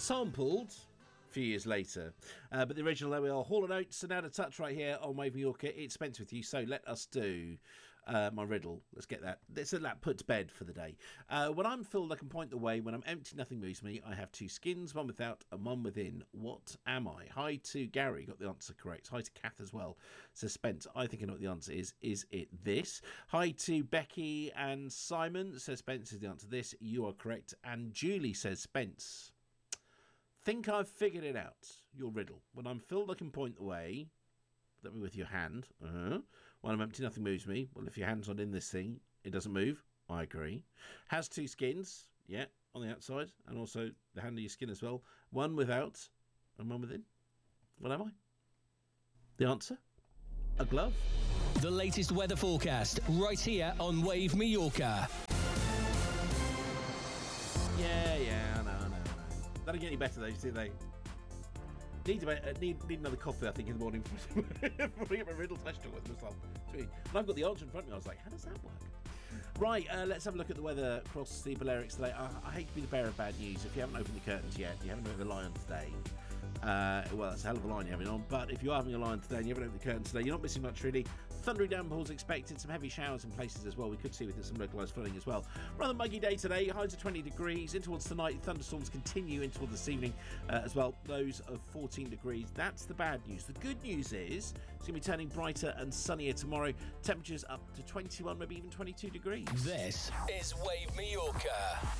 sampled a few years later. But the original, there we are, Hall & Oates, and Out of Touch right here on Wave Mallorca. It's Spence with you, so let us do my riddle. Let's get that. Let's let that put to bed for the day. When I'm filled, I can point the way. When I'm empty, nothing moves me. I have two skins, one without and one within. What am I? Hi to Gary, got the answer correct. Hi to Kath as well. Says Spence, I think I know what the answer is. Is it this? Hi to Becky and Simon. Says Spence is the answer to this. You are correct. And Julie says, Spence, think I've figured it out. Your riddle. When I'm filled, I can point the way. That be with your hand. When I'm empty, nothing moves me. Well, if your hand's not in this thing, it doesn't move. I agree. Has two skins. Yeah, on the outside. And also the hand of your skin as well. One without and one within. What am I? The answer? A glove. The latest weather forecast right here on Wave Mallorca. Yeah, I know. They don't get any better, those, do they? Need another coffee, I think, in the morning before I get my riddle test with myself. And I've got the answer in front of me. I was like, how does that work? Right, let's have a look at the weather across the Balearics today. I hate to be the bearer of bad news. If you haven't opened the curtains yet, you haven't opened the lie on today. Well, that's a hell of a line you're having on. But if you are having a lie on today and you haven't opened the curtains today, you're not missing much, really. Thundery downpours expected. Some heavy showers in places as well. We could see with some localised flooding as well. Rather muggy day today. Highs of 20 degrees. In towards tonight, thunderstorms continue in towards this evening as well. Lows of 14 degrees. That's the bad news. The good news is it's going to be turning brighter and sunnier tomorrow. Temperatures up to 21, maybe even 22 degrees. This is Wave Mallorca.